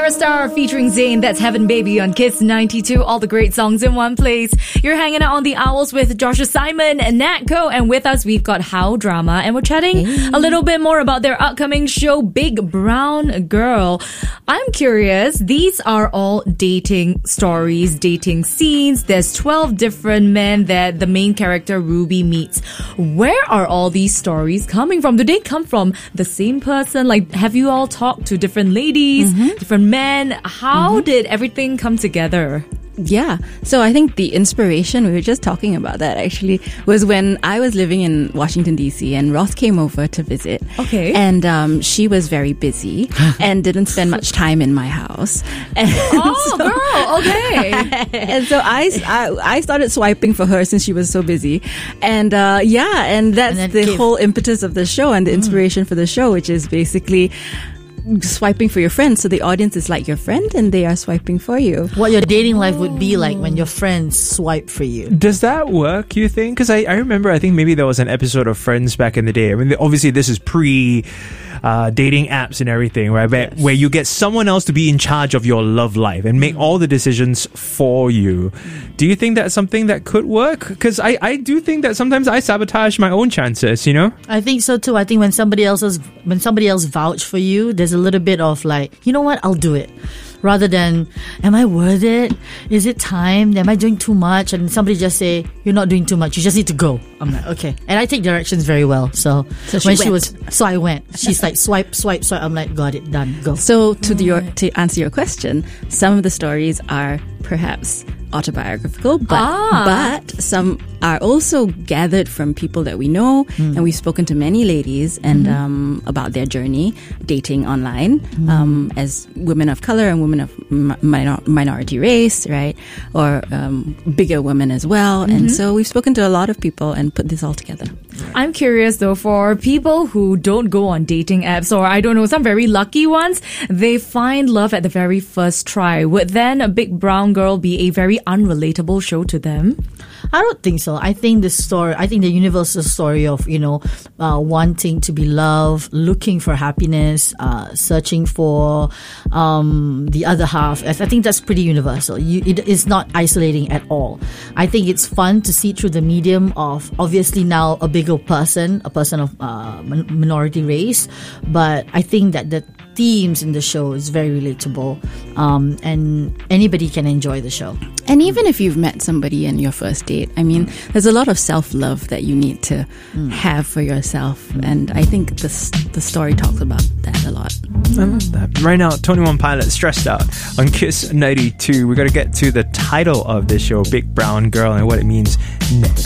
Ayra Starr featuring Zayn. That's Heaven Baby on Kiss 92. All the great songs in one place. You're hanging out on the Owls with Joshua Simon and Nat Ko. And with us, we've got How Drama. And we're chatting a little bit more about their upcoming show, Big Brown Girl. I'm curious. These are all dating stories, dating scenes. There's 12 different men that the main character, Ruby, meets. Where are all these stories coming from? Do they come from the same person? Like, have you all talked to different ladies, different men? How did everything come together? Yeah. So I think the inspiration, we were just talking about that actually, was when I was living in Washington, D.C. and Roth came over to visit. Okay. And she was very busy and didn't spend much time in my house. And girl, okay. And so I started swiping for her since she was so busy. And and that's the whole impetus of the show and the inspiration for the show, which is basically swiping for your friends. So the audience is like your friend and they are swiping for you. What your dating life would be like when your friends swipe for you. Does that work, you think? Because I remember, I think maybe there was an episode of Friends back in the day. I mean, obviously this is pre dating apps and everything, right? Yes. Where you get someone else to be in charge of your love life and make all the decisions for you. Do you think that's something that could work? Because I do think that sometimes I sabotage my own chances, you know? I think so too. I think when somebody else vouch for you, there's a little bit of like, you know what, I'll do it. Rather than, am I worth it? Is it time? Am I doing too much? And somebody just say, you're not doing too much. You just need to go. I'm like, okay. And I take directions very well. So I went. She's like, swipe. I'm like, got it, done, go. So to answer your question, some of the stories are perhaps autobiographical, but some are also gathered from people that we know, and we've spoken to many ladies and about their journey dating online as women of color and women of minority race, right? Or bigger women as well. And so we've spoken to a lot of people and put this all together. I'm curious though, for people who don't go on dating apps, or I don't know, some very lucky ones, they find love at the very first try. Would then a Big Brown Girl be a very unrelatable show to them? I don't think so. I think the universal story of, wanting to be loved, looking for happiness, searching for the other half. I think that's pretty universal. It is not isolating at all. I think it's fun to see through the medium of, obviously now a bigger person, a person of minority race. But I think that the themes in the show is very relatable, and anybody can enjoy the show. And even if you've met somebody in your first date, I mean, there's a lot of self-love that you need to have for yourself. And I think the story talks about that a lot. I love that. Right now, 21 Pilots, Stressed Out on Kiss 92. We're going to get to the title of this show, Big Brown Girl, and what it means next.